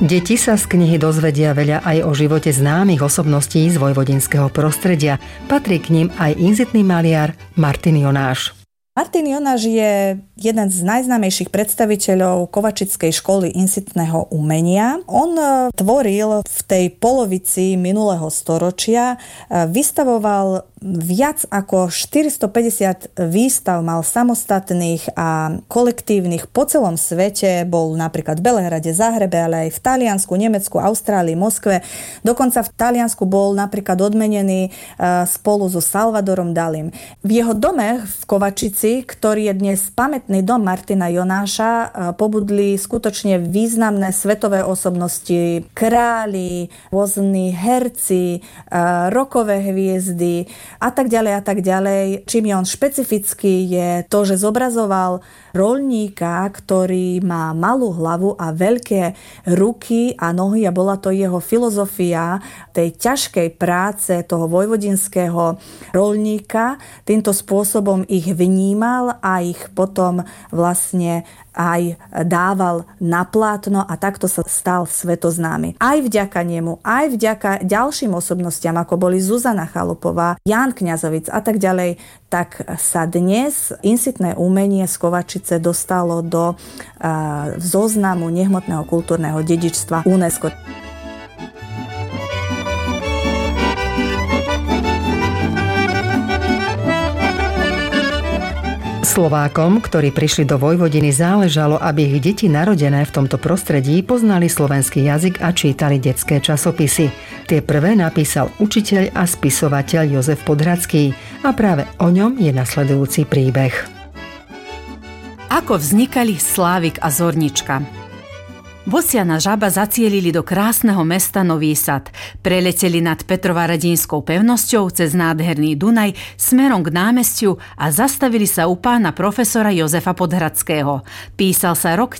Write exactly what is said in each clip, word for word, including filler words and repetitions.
Deti sa z knihy dozvedia veľa aj o živote známych osobností z vojvodinského prostredia. Patrí k ním aj inzitný maliar Martin Jonáš. Martin Jonáš je jeden z najznámejších predstaviteľov kovačickej školy inzitného umenia. On tvoril v tej polovici minulého storočia, vystavoval viac ako štyristopäťdesiat výstav, mal samostatných a kolektívnych po celom svete. Bol napríklad v Belehrade, Záhrebe, ale aj v Taliansku, Nemecku, Austrálii, Moskve. Dokonca v Taliansku bol napríklad odmenený spolu so Salvadorom Dalim. V jeho dome v Kovačici, ktorý je dnes pamätný dom Martina Jonáša, pobudli skutočne významné svetové osobnosti, králi, rôzni herci, rockové hviezdy a tak ďalej a tak ďalej. Čím je on špecifický, je to, že zobrazoval roľníka, ktorý má malú hlavu a veľké ruky a nohy a bola to jeho filozofia tej ťažkej práce toho vojvodinského roľníka. Týmto spôsobom ich vnímal a ich potom vlastne aj dával na plátno a takto sa stal svetoznámy. Aj vďaka nemu, aj vďaka ďalším osobnostiam, ako boli Zuzana Chalupová, Ján Kňazovic a tak ďalej, tak sa dnes inzitné umenie z Kovačice dostalo do uh, zoznamu nehmotného kultúrneho dedičstva UNESCO. Slovákom, ktorí prišli do Vojvodiny, záležalo, aby ich deti narodené v tomto prostredí poznali slovenský jazyk a čítali detské časopisy. Tie prvé napísal učiteľ a spisovateľ Jozef Podhradský a práve o ňom je nasledujúci príbeh. Ako vznikali Slávik a Zornička. Bocian a žaba zacielili do krásneho mesta Nový Sad. Preleteli nad Petrovaradínskou pevnosťou cez nádherný Dunaj smerom k námestiu a zastavili sa u pána profesora Jozefa Podhradského. Písal sa rok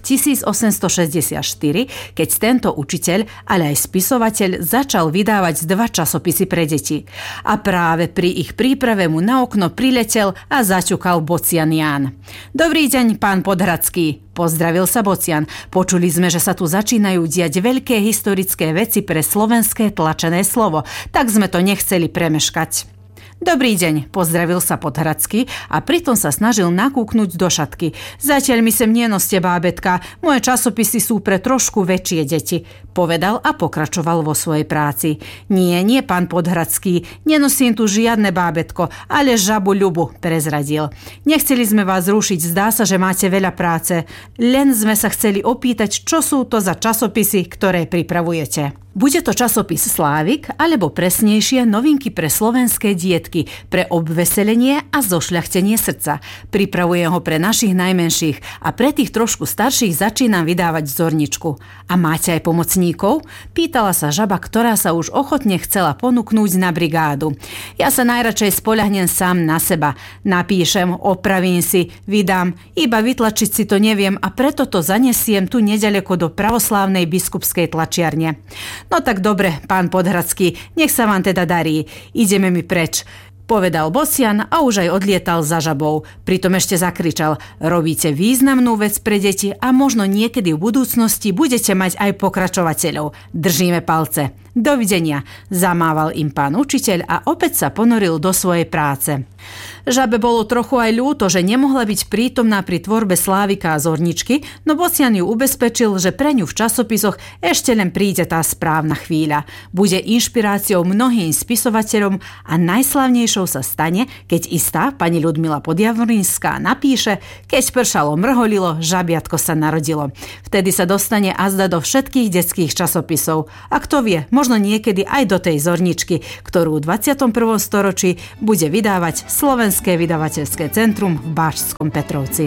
tisícosemstošesťdesiatštyri, keď tento učiteľ, ale aj spisovateľ začal vydávať dva časopisy pre deti. A práve pri ich príprave mu na okno priletel a zaťukal Bocian Ján. Dobrý deň, pán Podhradský. Pozdravil sa Bocian. Počuli sme, že sa tu začínajú diať veľké historické veci pre slovenské tlačené slovo, tak sme to nechceli premeškať. Dobrý deň, pozdravil sa Podhradský a pritom sa snažil nakúknuť do šatky. Zatiaľ mi sem nenoste, bábetka, moje časopisy sú pre trošku väčšie deti, povedal a pokračoval vo svojej práci. Nie, nie, pán Podhradský, nenosím tu žiadne bábetko, ale žabu Ľubu, prezradil. Nechceli sme vás rušiť, zdá sa, že máte veľa práce. Len sme sa chceli opýtať, čo sú to za časopisy, ktoré pripravujete. Bude to časopis Slávik, alebo presnejšie novinky pre slovenské dietky, pre obveselenie a zošľachtenie srdca. Pripravujem ho pre našich najmenších a pre tých trošku starších začínam vydávať Zorničku. A máte aj pomocníkov? Pýtala sa žaba, ktorá sa už ochotne chcela ponúknuť na brigádu. Ja sa najradšej spoľahnem sám na seba. Napíšem, opravím si, vydám, iba vytlačiť si to neviem a preto to zanesiem tu neďaleko do pravoslávnej biskupskej tlačiarne. No tak dobre, pán Podhradský, nech sa vám teda darí. Ideme mi preč, povedal Bocian a už aj odlietal za žabou. Pritom ešte zakričal: robíte významnú vec pre deti a možno niekedy v budúcnosti budete mať aj pokračovateľov. Držíme palce. Dovidenia, zamával im pán učiteľ a opäť sa ponoril do svojej práce. Žabe bolo trochu aj ľúto, že nemohla byť prítomná pri tvorbe Slávika a Zorničky, no Bocian ju ubezpečil, že pre ňu v časopisoch ešte len príde tá správna chvíľa. Bude inšpiráciou mnohým spisovateľom a najslavnejšou sa stane, keď istá pani Ľudmila Podjavorinská napíše: keď pršalo mrholilo, žabiatko sa narodilo. Vtedy sa dostane azda do všetkých detských časopisov. A kto vie, možno niekedy aj do tej Zorničky, ktorú v dvadsiatom prvom storočí bude vydávať Slovenské vydavateľské centrum v Báčskom Petrovci.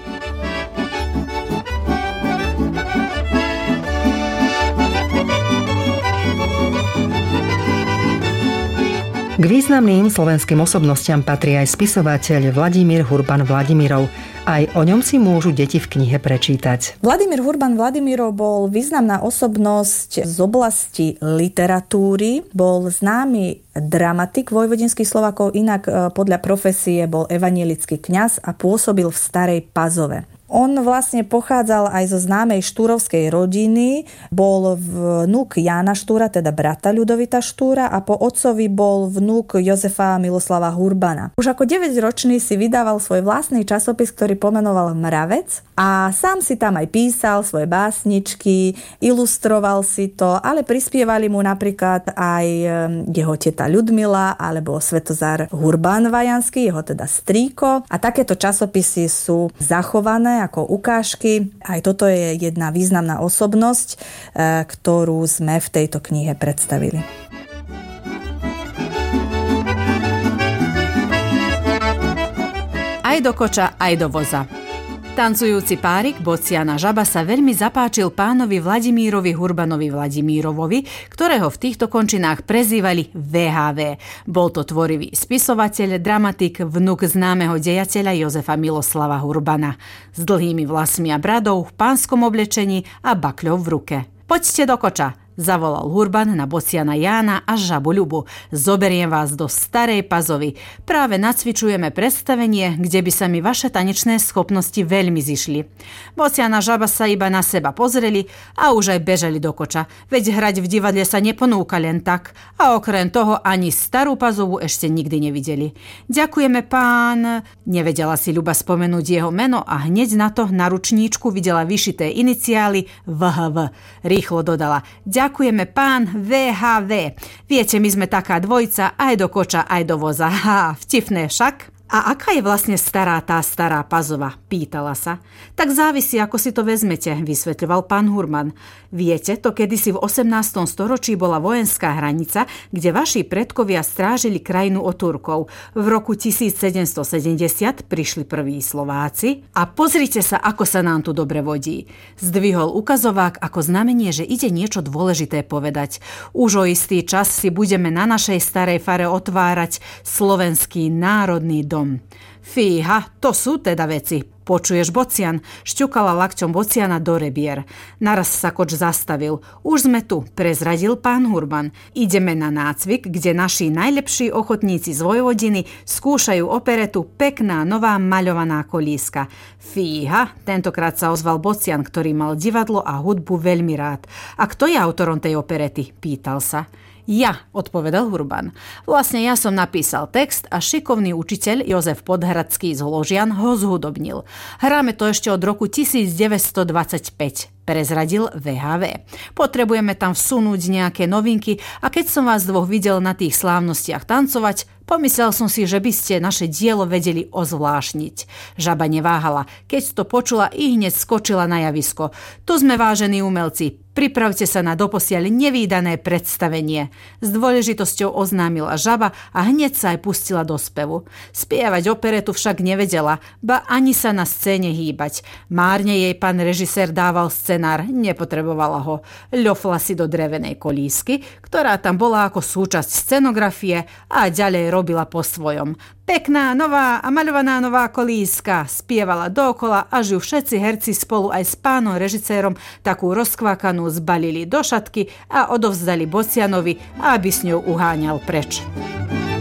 K významným slovenským osobnostiam patrí aj spisovateľ Vladimír Hurban Vladimirov. Aj o ňom si môžu deti v knihe prečítať. Vladimír Hurban Vladimirov bol významná osobnosť z oblasti literatúry. Bol známy dramatik vojvodinských Slovákov, inak podľa profesie bol evanjelický kňaz a pôsobil v Starej Pazove. On vlastne pochádzal aj zo známej štúrovskej rodiny, bol vnuk Jána Štúra, teda brata Ľudovita Štúra a po otcovi bol vnuk Jozefa Miloslava Hurbana. Už ako deväťročný si vydával svoj vlastný časopis, ktorý pomenoval Mravec a sám si tam aj písal svoje básničky, ilustroval si to, ale prispievali mu napríklad aj jeho teta Ľudmila alebo Svetozár Hurban Vajanský, jeho teda strýko. A takéto časopisy sú zachované ako ukážky. Aj toto je jedna významná osobnosť, ktorú sme v tejto knihe predstavili. Aj do koča, aj do voza. Tancujúci párik Bociana Žaba sa veľmi zapáčil pánovi Vladimírovi Hurbanovi Vladimírovovi, ktorého v týchto končinách prezývali vé há vé. Bol to tvorivý spisovateľ, dramatik, vnuk známeho dejateľa Jozefa Miloslava Hurbana. S dlhými vlasmi a bradou, v pánskom oblečení a bakľou v ruke. Poďte do koča, zavolal Hurban na Bociana Jána a Žabu Ľubu. Zoberiem vás do Starej Pazovy. Práve nacvičujeme predstavenie, kde by sa mi vaše tanečné schopnosti veľmi zišli. Bociana Žaba sa iba na seba pozreli a už aj bežali do koča. Veď hrať v divadle sa neponúka len tak. A okrem toho ani Starú Pazovu ešte nikdy nevideli. Ďakujeme, pán... Nevedela si Ľuba spomenúť jeho meno a hneď na to na ručníčku videla vyšité iniciály vé há vé. Rýchlo dodala: Ďakujeme, pán vé há vé. Viete, my sme taká dvojica, aj do koča, aj do voza. Ha, vtipné však. A aká je vlastne stará tá Stará Pazova? Pýtala sa. Tak závisí, ako si to vezmete, vysvetľoval pán Hurban. Viete, to kedysi v osemnástom storočí bola vojenská hranica, kde vaši predkovia strážili krajinu od Turkov. V roku tisícsedemstosedemdesiat prišli prví Slováci a pozrite sa, ako sa nám tu dobre vodí. Zdvihol ukazovák ako znamenie, že ide niečo dôležité povedať. Už o istý čas si budeme na našej starej fare otvárať Slovenský národný dom. Fíha, to sú teda veci. Počuješ, Bocian? Šťukala lakťom Bociana do rebier. Naraz sa koč zastavil. Už sme tu, prezradil pán Hurban. Ideme na nácvik, kde naši najlepší ochotníci z Vojvodiny skúšajú operetu Pekná nová maľovaná kolíska. Fíha, tentokrát sa ozval Bocian, ktorý mal divadlo a hudbu veľmi rád. A kto je autorom tej operety? Pýtal sa. Ja, odpovedal Hurban. Vlastne ja som napísal text a šikovný učiteľ Jozef Podhradský z Holožian ho zhudobnil. Hráme to ešte od roku devätnásťstodvadsaťpäť. Prezradil vé há vé. Potrebujeme tam vsunúť nejaké novinky a keď som vás dvoch videl na tých slávnostiach tancovať, pomyslel som si, že by ste naše dielo vedeli ozvláštniť. Žaba neváhala. Keď to počula, i hneď skočila na javisko. Tu sme, vážení umelci. Pripravte sa na doposiaľ nevídané predstavenie. S dôležitosťou oznámila Žaba a hneď sa aj pustila do spevu. Spievať operetu však nevedela, ba ani sa na scéne hýbať. Márne jej pán režisér dával scenár, nepotrebovala ho. Ľofla si do drevenej kolísky, ktorá tam bola ako súčasť scenografie a ďalej robila po svojom. Pekná, nová a maľovaná nová kolíska, spievala dookola, až ju všetci herci spolu aj s pánom režisérom takú rozkvákanú zbalili do šatky a odovzdali Bocianovi, aby s ňou uháňal preč.